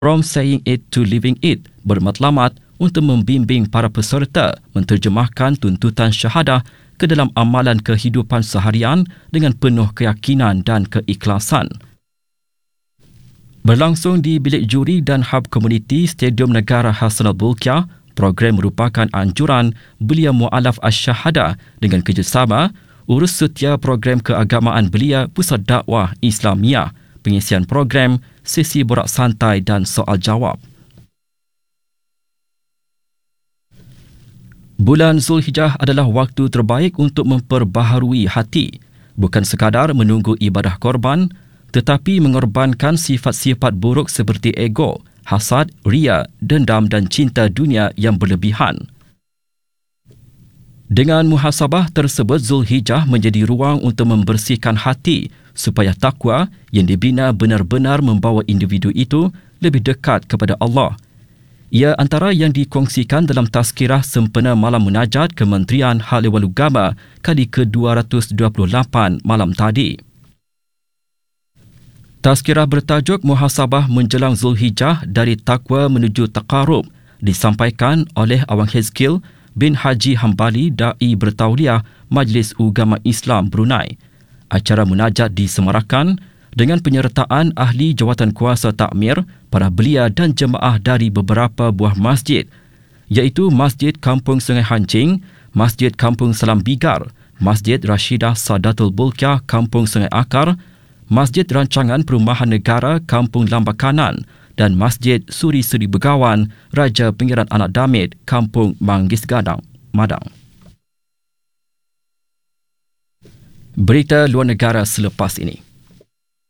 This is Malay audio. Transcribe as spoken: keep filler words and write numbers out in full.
From Saying It to Living It bermatlamat untuk membimbing para peserta menterjemahkan tuntutan syahadah ke dalam amalan kehidupan seharian dengan penuh keyakinan dan keikhlasan. Berlangsung di bilik juri dan hub komuniti Stadium Negara Hassanal Bolkiah, program merupakan anjuran Belia Mu'alaf Asy-Syahadah dengan kerjasama Urus Setia Program Keagamaan Belia Pusat Dakwah Islamiyah, pengisian program, sesi borak santai dan soal jawab. Bulan Zulhijjah adalah waktu terbaik untuk memperbaharui hati, bukan sekadar menunggu ibadah korban, tetapi mengorbankan sifat-sifat buruk seperti ego, hasad, ria, dendam dan cinta dunia yang berlebihan. Dengan muhasabah tersebut, Zulhijjah menjadi ruang untuk membersihkan hati supaya takwa yang dibina benar-benar membawa individu itu lebih dekat kepada Allah. Ia antara yang dikongsikan dalam tazkirah sempena Malam Munajat Kementerian Hal Ehwal Agama kali ke dua ratus dua puluh lapan malam tadi. Tazkirah bertajuk Muhasabah Menjelang Zulhijjah dari Takwa Menuju Taqarrub disampaikan oleh Awang Hezkil bin Haji Hambali, Da'i Bertauliah Majlis Ugama Islam Brunei. Acara munajat disemarakan dengan penyertaan ahli jawatan kuasa takmir, para belia dan jemaah dari beberapa buah masjid, iaitu Masjid Kampung Sungai Hancing, Masjid Kampung Salam Bigar, Masjid Rashidah Sadatul Bolkiah Kampung Sungai Akar, Masjid Rancangan Perumahan Negara Kampung Lambakanan dan Masjid Suri Suri Begawan Raja Pengiran Anak Damit Kampung Manggis Gadang, Madang. Berita luar negara selepas ini.